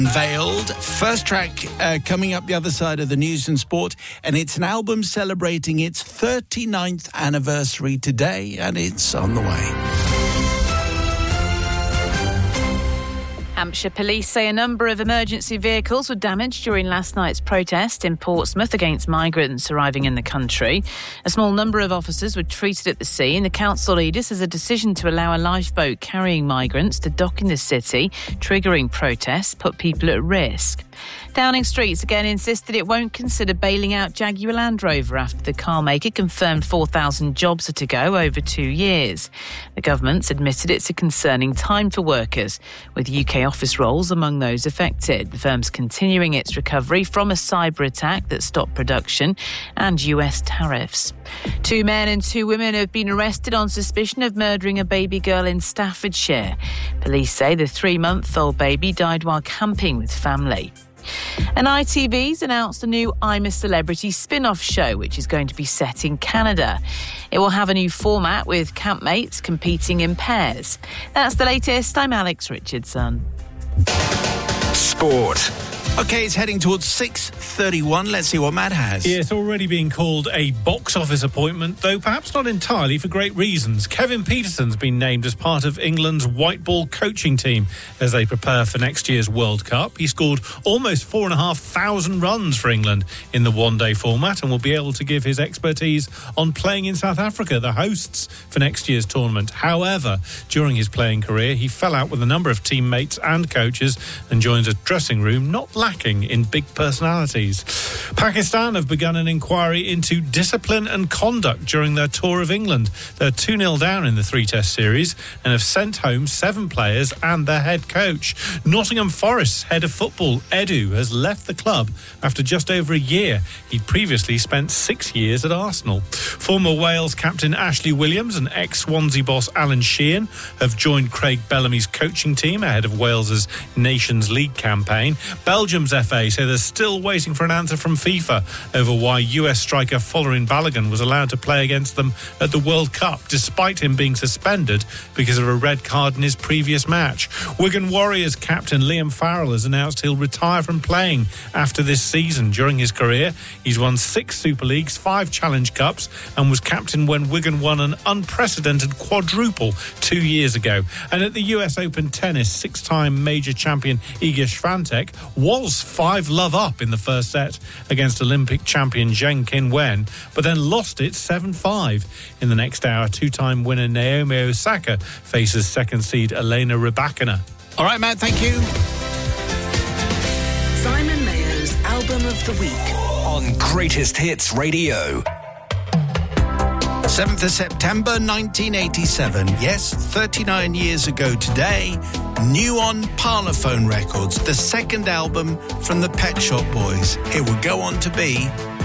Unveiled. First track coming up the other side of the news and sport, and it's an album celebrating its 39th anniversary today, and it's on the way. Hampshire police say a number of emergency vehicles were damaged during last night's protest in Portsmouth against migrants arriving in the country. A small number of officers were treated at the scene. The council leader says a decision to allow a lifeboat carrying migrants to dock in the city, triggering protests, put people at risk. Downing Street's again insisted it won't consider bailing out Jaguar Land Rover after the car maker confirmed 4,000 jobs are to go over 2 years. The government's admitted it's a concerning time for workers, with UK office roles among those affected. The firm's continuing its recovery from a cyber attack that stopped production and US tariffs. 2 men and 2 women have been arrested on suspicion of murdering a baby girl in Staffordshire. Police say the 3-month-old baby died while camping with family. And ITV's announced a new I'm a Celebrity spin-off show, which is going to be set in Canada. It will have a new format with campmates competing in pairs. That's the latest. I'm Alex Richardson. Sport. OK, it's heading towards 6:31. Let's see what Matt has. Yeah, it's already being called a box office appointment, though perhaps not entirely for great reasons. Kevin Peterson's been named as part of England's white ball coaching team as they prepare for next year's World Cup. He scored almost 4,500 runs for England in the one-day format and will be able to give his expertise on playing in South Africa, the hosts for next year's tournament. However, during his playing career, he fell out with a number of teammates and coaches and joins a dressing room not lacking in big personalities. Pakistan have begun an inquiry into discipline and conduct during their tour of England. They're 2-0 down in the 3-test series and have sent home 7 players and their head coach. Nottingham Forest's head of football, Edu, has left the club after just over a year. He'd previously spent 6 years at Arsenal. Former Wales captain Ashley Williams and ex-Swansea boss Alan Sheehan have joined Craig Bellamy's coaching team ahead of Wales's Nations League campaign. Belgium's FA say they're still waiting for an answer from FIFA over why US striker Folarin Balogun was allowed to play against them at the World Cup, despite him being suspended because of a red card in his previous match. Wigan Warriors captain Liam Farrell has announced he'll retire from playing after this season. During his career, he's won 6 Super Leagues, 5 Challenge Cups, and was captain when Wigan won an unprecedented quadruple 2 years ago. And at the US Open tennis, 6-time major champion Iga Swiatek was 5-love up in the first set against Olympic champion Zheng Qinwen, but then lost it 7-5. In the next hour, 2-time winner Naomi Osaka faces second seed Elena Rybakina. All right, Matt, thank you. Simon Mayer's Album of the Week on Greatest Hits Radio. 7th of September 1987. Yes, 39 years ago today, new on Parlophone Records, the second album from the Pet Shop Boys. It would go on to be